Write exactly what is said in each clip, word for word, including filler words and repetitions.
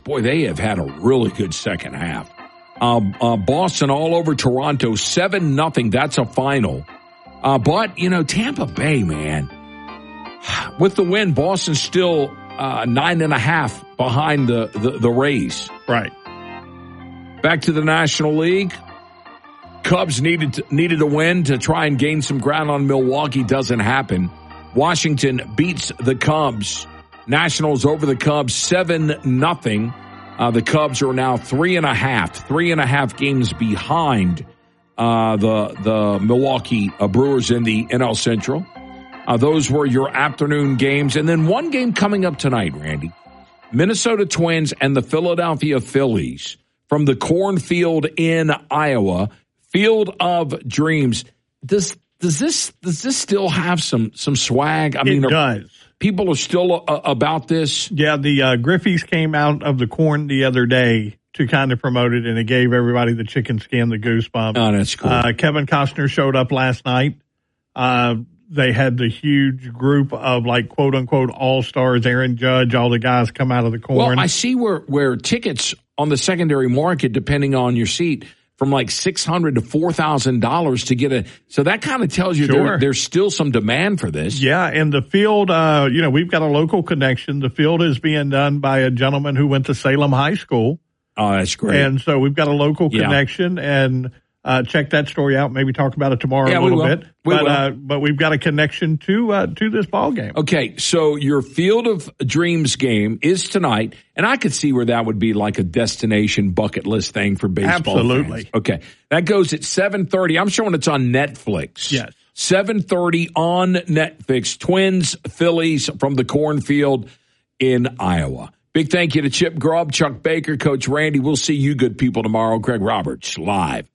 boy, they have had a really good second half. Uh, uh, Boston all over Toronto, seven nothing. That's a final. Uh, but, you know, Tampa Bay, man, with the win, Boston's still uh, nine and a half behind the, the, the Rays. Right. Back to the National League. Cubs needed to, needed a win to try and gain some ground on Milwaukee. Doesn't happen. Washington beats the Cubs. Nationals over the Cubs seven nothing. Uh, the Cubs are now three and a half, three and a half games behind uh, the the Milwaukee uh, Brewers in the N L Central. Uh, those were your afternoon games, and then one game coming up tonight, Randy. Minnesota Twins and the Philadelphia Phillies from the cornfield in Iowa. Field of Dreams. Does does this does this still have some some swag? I mean, it does. People are still uh, about this. Yeah, the uh, Griffies came out of the corn the other day to kind of promote it, and it gave everybody the chicken skin, the goosebumps. Oh, that's cool. Uh, Kevin Costner showed up last night. Uh, they had the huge group of like quote unquote all stars. Aaron Judge, all the guys come out of the corn. Well, I see where where tickets on the secondary market, depending on your seat, from like six hundred to four thousand dollars to get a, so that kind of tells you sure. there, there's still some demand for this. Yeah, and the field, uh, you know, we've got a local connection. The field is being done by a gentleman who went to Salem High School. Oh, that's great. And so we've got a local yeah. connection, and uh, check that story out. Maybe talk about it tomorrow yeah, a little we will. bit. We but will. Uh, but we've got a connection to uh, to this ball game. Okay, so your Field of Dreams game is tonight, and I could see where that would be like a destination bucket list thing for baseball Absolutely. fans. Okay, that goes at seven thirty. I'm showing it's on Netflix. Yes. seven thirty on Netflix. Twins, Phillies from the cornfield in Iowa. Big thank you to Chip Grubb, Chuck Baker, Coach Randy. We'll see you good people tomorrow. Greg Roberts, live.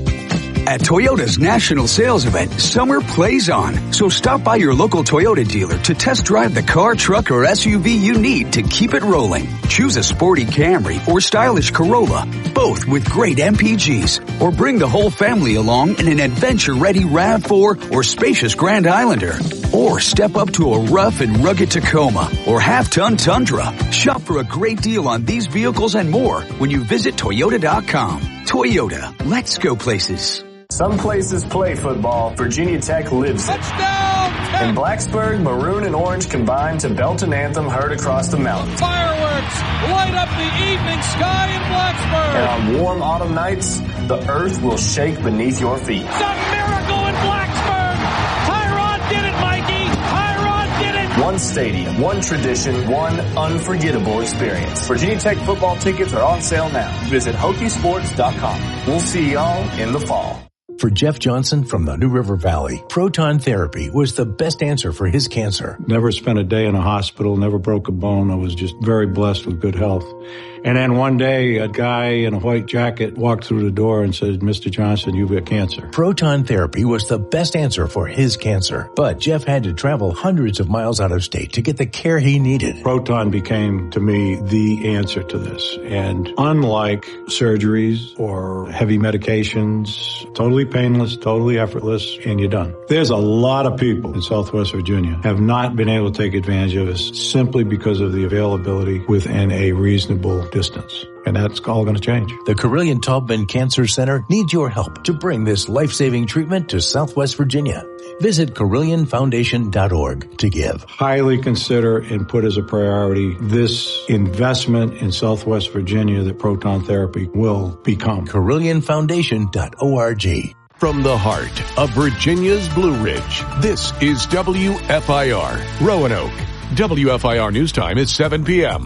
At Toyota's national sales event, summer plays on. So stop by your local Toyota dealer to test drive the car, truck, or S U V you need to keep it rolling. Choose a sporty Camry or stylish Corolla, both with great M P Gs. Or bring the whole family along in an adventure-ready RAV four or spacious Grand Islander. Or step up to a rough and rugged Tacoma or half-ton Tundra. Shop for a great deal on these vehicles and more when you visit Toyota dot com. Toyota, let's go places. Some places play football. Virginia Tech lives it. Touchdown! In Blacksburg, maroon and orange combine to belt an anthem heard across the mountains. Fireworks light up the evening sky in Blacksburg. And on warm autumn nights, the earth will shake beneath your feet. It's a miracle in Blacksburg. Tyrod did it, Mikey. Tyrod did it. One stadium, one tradition, one unforgettable experience. Virginia Tech football tickets are on sale now. Visit Hokie Sports dot com. We'll see y'all in the fall. For Jeff Johnson from the New River Valley, proton therapy was the best answer for his cancer. Never spent a day in a hospital, never broke a bone. I was just very blessed with good health. And then one day, a guy in a white jacket walked through the door and said, Mister Johnson, you've got cancer. Proton therapy was the best answer for his cancer. But Jeff had to travel hundreds of miles out of state to get the care he needed. Proton became, to me, the answer to this. And unlike surgeries or heavy medications, totally painless, totally effortless, and you're done. There's a lot of people in Southwest Virginia have not been able to take advantage of this simply because of the availability within a reasonable distance. And that's all going to change. The Carilion Taubman Cancer Center needs your help to bring this life-saving treatment to Southwest Virginia. Visit Carilion Foundation dot org to give. Highly consider and put as a priority this investment in Southwest Virginia that proton therapy will become. Carilion Foundation dot org. From the heart of Virginia's Blue Ridge, this is W F I R, Roanoke. W F I R News Time is seven p.m.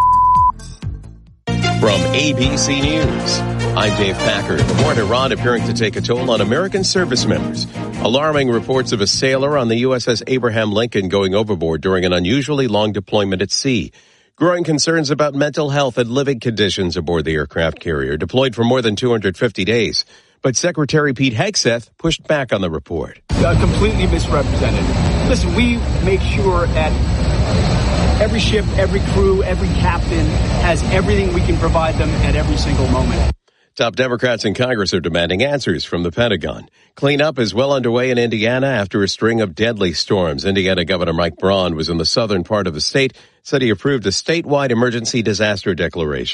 From A B C News, I'm Dave Packard. The war in Iran appearing to take a toll on American service members. Alarming reports of a sailor on the U S S Abraham Lincoln going overboard during an unusually long deployment at sea. Growing concerns about mental health and living conditions aboard the aircraft carrier, deployed for more than two hundred fifty days. But Secretary Pete Hegseth pushed back on the report. Uh, completely misrepresented. Listen, we make sure that every ship, every crew, every captain has everything we can provide them at every single moment. Top Democrats in Congress are demanding answers from the Pentagon. Cleanup is well underway in Indiana after a string of deadly storms. Indiana Governor Mike Braun was in the southern part of the state, said he approved a statewide emergency disaster declaration.